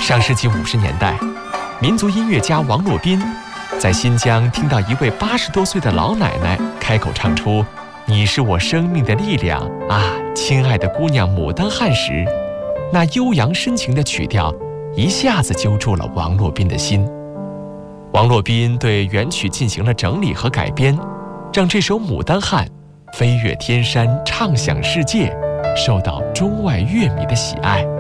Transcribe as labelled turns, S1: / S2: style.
S1: 上世纪50年代，民族音乐家王洛宾在新疆听到一位80多岁的老奶奶开口唱出“你是我生命的力量啊，亲爱的姑娘牡丹汉”时，那悠扬深情的曲调一下子揪住了王洛宾的心。王洛宾对原曲进行了整理和改编，让这首《牡丹汉》飞越天山，唱响世界，受到中外乐迷的喜爱。